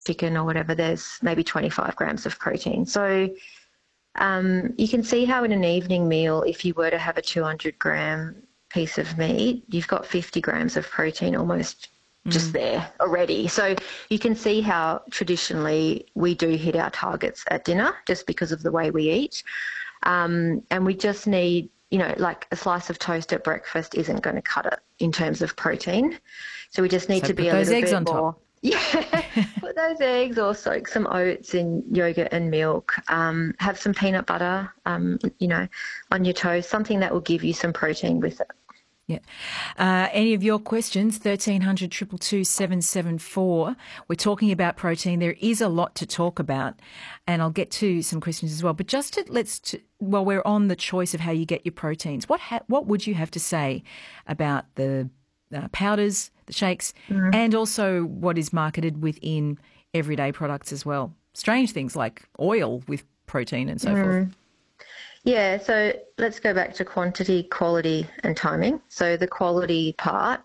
chicken or whatever, there's maybe 25 grams of protein. So you can see how in an evening meal, if you were to have a 200-gram piece of meat, you've got 50 grams of protein almost just there already. So you can see how traditionally we do hit our targets at dinner just because of the way we eat. And we just need, like a slice of toast at breakfast isn't going to cut it in terms of protein. So we just need to be a little bit more. Yeah, put those eggs or soak some oats in yogurt and milk. Have some peanut butter, on your toast, something that will give you some protein with it. Yeah. Any of your questions, 1300 222 774. We're talking about protein. There is a lot to talk about, and I'll get to some questions as well. But just while we're on the choice of how you get your proteins, what would you have to say about the powders, the shakes, and also what is marketed within everyday products as well? Strange things like oil with protein and so forth. Yeah, so let's go back to quantity, quality and timing. So the quality part,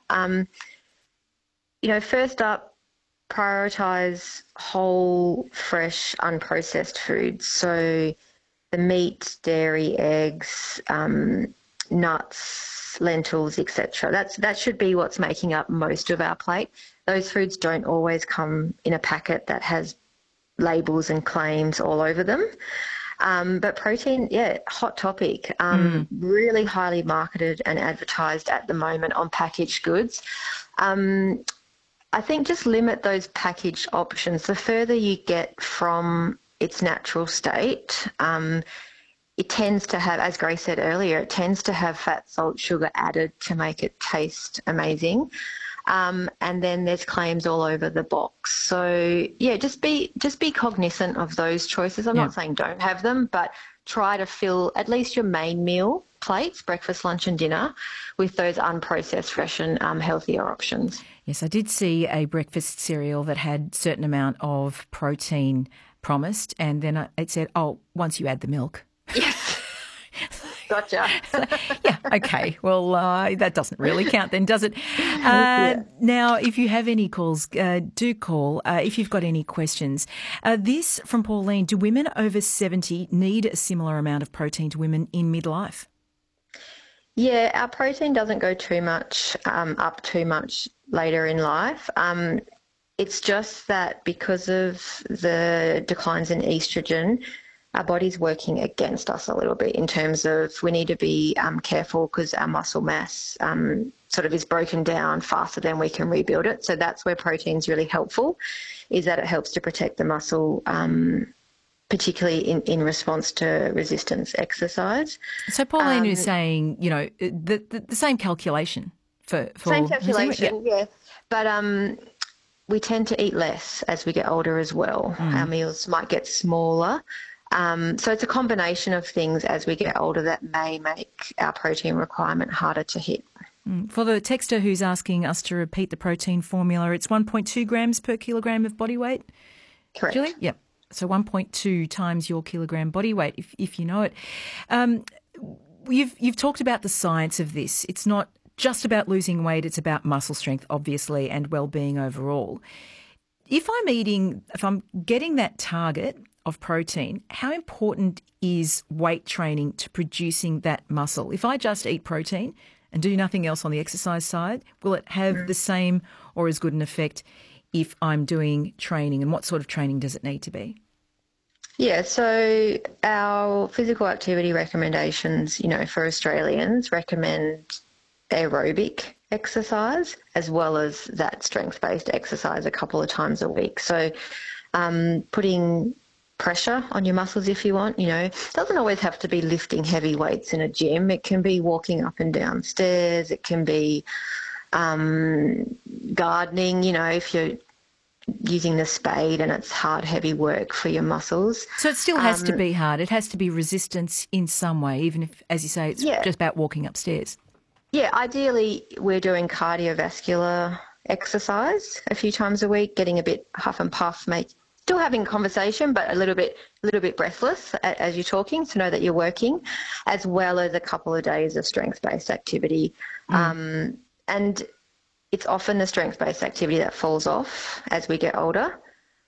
first up, prioritise whole, fresh, unprocessed foods. So the meat, dairy, eggs, nuts, lentils, etc. That should be what's making up most of our plate. Those foods don't always come in a packet that has labels and claims all over them. But protein, hot topic, really highly marketed and advertised at the moment on packaged goods. I think just limit those packaged options. The further you get from its natural state, it tends to have, as Grace said earlier, it tends to have fat, salt, sugar added to make it taste amazing. And then there's claims all over the box. So just be cognizant of those choices. I'm not saying don't have them, but try to fill at least your main meal plates, breakfast, lunch and dinner, with those unprocessed, fresh and healthier options. Yes, I did see a breakfast cereal that had a certain amount of protein promised, and then it said, once you add the milk. Yes. Gotcha. Yeah, okay. Well, that doesn't really count then, does it? Now, if you have any calls, do call if you've got any questions. This from Pauline, do women over 70 need a similar amount of protein to women in midlife? Yeah, our protein doesn't go too much up too much later in life. It's just that because of the declines in estrogen, our body's working against us a little bit in terms of we need to be careful because our muscle mass sort of is broken down faster than we can rebuild it. So that's where protein's really helpful, is that it helps to protect the muscle, particularly in response to resistance exercise. So Pauline is saying, the same calculation for same calculation, yeah. But we tend to eat less as we get older as well. Our meals might get smaller. So it's a combination of things as we get older that may make our protein requirement harder to hit. For the texter who's asking us to repeat the protein formula, it's 1.2 grams per kilogram of body weight. Correct. Julie? Yep. So 1.2 times your kilogram body weight, if you know it. You've talked about the science of this. It's not just about losing weight, it's about muscle strength, obviously, and well-being overall. If I'm getting that target of protein, how important is weight training to producing that muscle? If I just eat protein and do nothing else on the exercise side, will it have the same or as good an effect if I'm doing training? And what sort of training does it need to be? Yeah, so our physical activity recommendations, for Australians recommend aerobic exercise as well as that strength-based exercise a couple of times a week. So putting pressure on your muscles if you want, doesn't always have to be lifting heavy weights in a gym. It can be walking up and down stairs. It can be gardening, if you're using the spade and it's hard, heavy work for your muscles. So it still has to be hard. It has to be resistance in some way, even if, as you say, it's just about walking upstairs. Yeah, ideally we're doing cardiovascular exercise a few times a week, getting a bit huff and puff, still having conversation, but a little bit breathless as you're talking to know that you're working, as well as a couple of days of strength-based activity. And it's often the strength-based activity that falls off as we get older.